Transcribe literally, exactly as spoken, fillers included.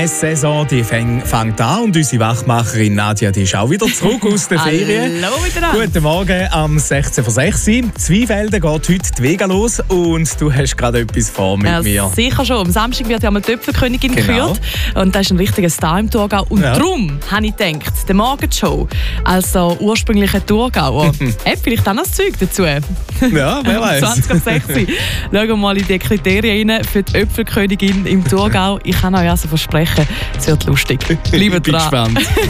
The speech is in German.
Die Saison die fäng, fängt an und unsere Wachmacherin Nadja die ist auch wieder zurück aus der Ferien. Hallo miteinander. Guten Morgen am sechzehn vor sechs. Zweifelden geht heute die Wege los und du hast gerade etwas vor mit ja, mir. Sicher schon. Am Samstag wird ja mal die Töpferkönigin Genau. gekürt und das ist ein wichtiger Star im Thurgau. Und Ja. darum habe ich gedacht, der Morgenshow als der ursprüngliche Thurgauer hat vielleicht auch noch das Zeug dazu. Ja, wer weiß. zwanzig vor sechs. Schauen wir mal in die Kriterien rein für die Töpferkönigin im Thurgau. Ich kann euch also versprechen, es wird lustig. Bleibt Ich bin dran. gespannt.